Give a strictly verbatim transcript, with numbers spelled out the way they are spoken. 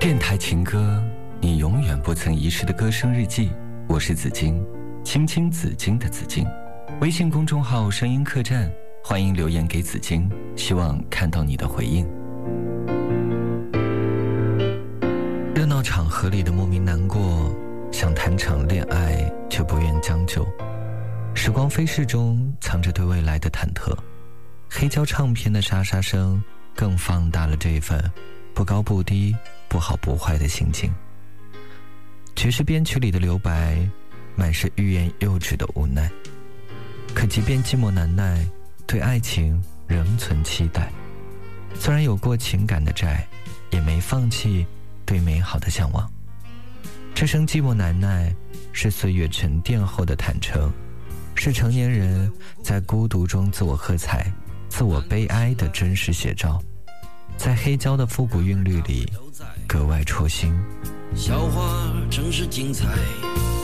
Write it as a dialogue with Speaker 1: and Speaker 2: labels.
Speaker 1: 电台情歌，你永远不曾遗失的歌声日记。我是紫荆，青青紫荆的紫荆。微信公众号声音客栈，欢迎留言给紫荆，希望看到你的回应。热闹场合里的莫名难过，想谈场恋爱却不愿将就。时光飞逝中藏着对未来的忐忑，黑胶唱片的沙沙声更放大了这一份不高不低不好不坏的心境。爵士编曲里的留白满是欲言又止的无奈，可即便寂寞难耐，对爱情仍存期待。虽然有过情感的债，也没放弃对美好的向往。这声寂寞难耐是岁月沉淀后的坦诚，是成年人在孤独中自我喝彩，自我悲哀的真实写照，在黑胶的复古韵律里格外戳心。
Speaker 2: 笑话真是精彩，